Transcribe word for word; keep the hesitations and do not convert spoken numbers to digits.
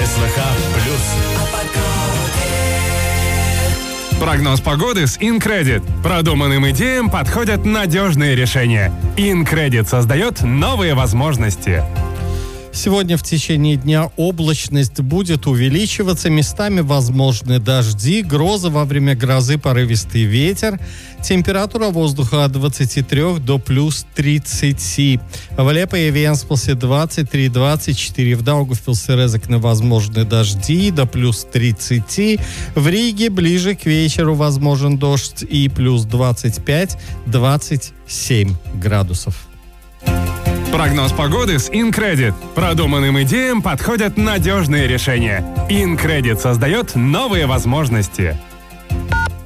СВХ плюс. Прогноз погоды с InCredit. Продуманным идеям подходят надежные решения. InCredit создает новые возможности. Сегодня в течение дня облачность будет увеличиваться, местами возможны дожди, грозы, во время грозы порывистый ветер. Температура воздуха от двадцати трёх до плюс тридцати. В Лепе и Венспилсе двадцать три - двадцать четыре. В Даугавпилсе Резекне возможны дожди до плюс тридцати. В Риге ближе к вечеру возможен дождь и плюс двадцать пять - двадцать семь градусов. Прогноз погоды с InCredit. Продуманным идеям подходят надежные решения. InCredit создает новые возможности.